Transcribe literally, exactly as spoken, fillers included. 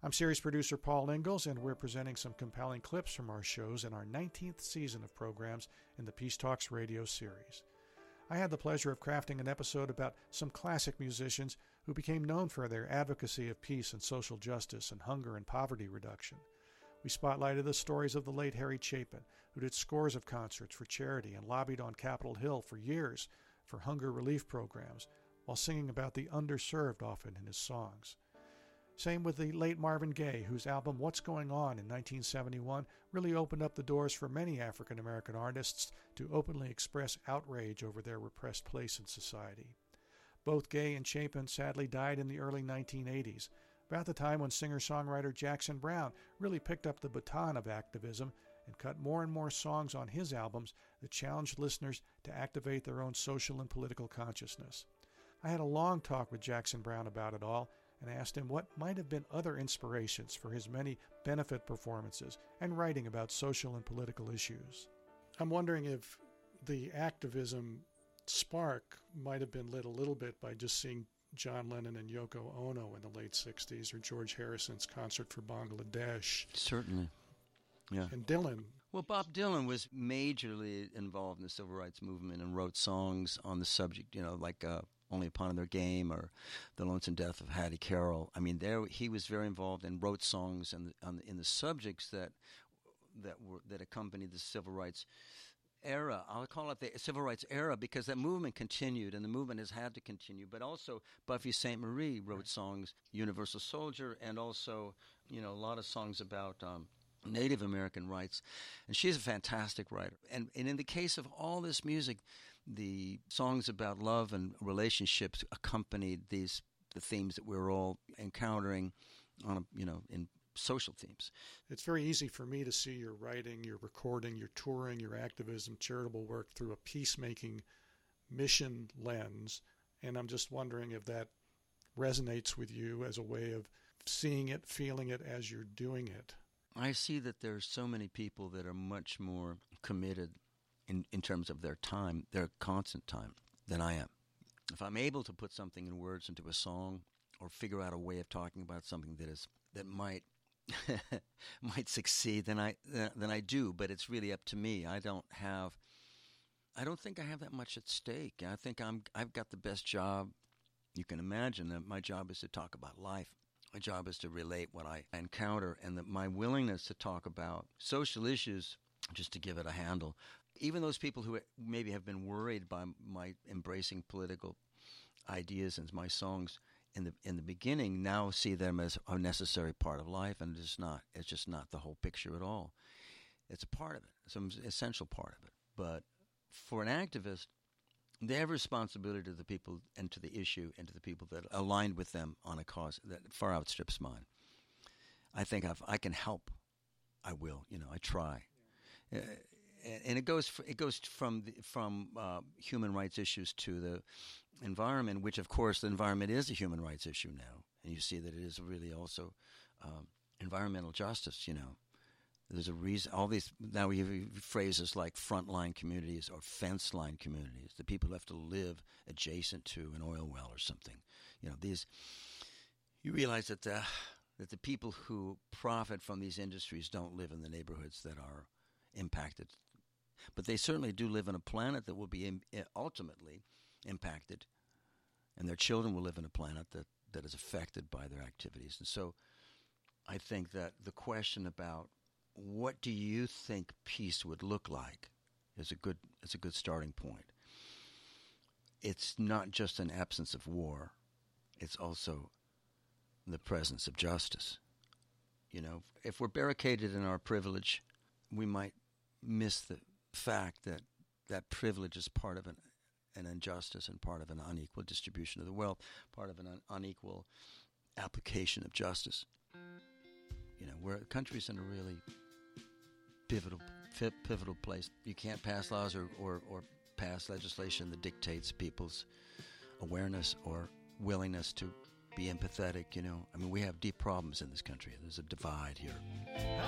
I'm series producer Paul Ingalls, and we're presenting some compelling clips from our shows in our nineteenth season of programs in the Peace Talks radio series. I had the pleasure of crafting an episode about some classic musicians who became known for their advocacy of peace and social justice and hunger and poverty reduction. We spotlighted the stories of the late Harry Chapin, who did scores of concerts for charity and lobbied on Capitol Hill for years for hunger relief programs, while singing about the underserved often in his songs. Same with the late Marvin Gaye, whose album What's Going On in nineteen seventy-one really opened up the doors for many African American artists to openly express outrage over their repressed place in society. Both Gaye and Chapin sadly died in the early nineteen eighties, about the time when singer-songwriter Jackson Browne really picked up the baton of activism and cut more and more songs on his albums that challenged listeners to activate their own social and political consciousness. I had a long talk with Jackson Browne about it all, and asked him what might have been other inspirations for his many benefit performances and writing about social and political issues. I'm wondering if the activism spark might have been lit a little bit by just seeing John Lennon and Yoko Ono in the late sixties, or George Harrison's concert for Bangladesh. Certainly, yeah. And Dylan. Well, Bob Dylan was majorly involved in the civil rights movement and wrote songs on the subject, you know, like uh, Only Upon Their Game or The Lonesome Death of Hattie Carroll. I mean, there he was very involved and wrote songs in the, on the, in the subjects that that were that accompanied the civil rights era. I'll call it the civil rights era because that movement continued, and the movement has had to continue. But also, Buffy Sainte Marie wrote right. songs, Universal Soldier, and also, you know, a lot of songs about Um, Native American rights, and she's a fantastic writer. And, and in the case of all this music, the songs about love and relationships accompanied these the themes that we're all encountering on a, you know in social themes. It's very easy for me to see your writing, your recording, your touring, your activism, charitable work through a peacemaking mission lens, and I'm just wondering if that resonates with you as a way of seeing it, feeling it as you're doing it. I see that there's so many people that are much more committed in, in terms of their time, their constant time, than I am. If I'm able to put something in words into a song or figure out a way of talking about something that is that might might succeed, then I then I do. But it's really up to me. I don't have. I don't think I have that much at stake. I think I'm. I've got the best job you can imagine. That my job is to talk about life. My job is to relate what I encounter, and that my willingness to talk about social issues, just to give it a handle. Even those people who maybe have been worried by my embracing political ideas and my songs in the in the beginning now see them as a necessary part of life, and it's not. It's just not the whole picture at all. It's a part of it. It's an essential part of it. But for an activist, they have responsibility to the people and to the issue and to the people that aligned with them on a cause that far outstrips mine. I think I've, I can help. I will. You know, I try. Yeah. Uh, and it goes it goes from the, from uh, human rights issues to the environment, which, of course, the environment is a human rights issue now. And you see that it is really also um, environmental justice, you know. There's a reason. All these now we have phrases like frontline communities or fence line communities. The people who have to live adjacent to an oil well or something. You know, these. You realize that the that the people who profit from these industries don't live in the neighborhoods that are impacted, but they certainly do live on a planet that will be in, ultimately impacted, and their children will live on a planet that, that is affected by their activities. And so, I think that the question about what do you think peace would look like is a good is a good starting point. It's not just an absence of war; it's also the presence of justice. You know, if we're barricaded in our privilege, we might miss the fact that that privilege is part of an, an injustice and part of an unequal distribution of the wealth, part of an un- unequal application of justice. You know, where the country's in a really pivotal pivotal place. You can't pass laws or, or, or pass legislation that dictates people's awareness or willingness to be empathetic, you know. I mean, we have deep problems in this country. There's a divide here.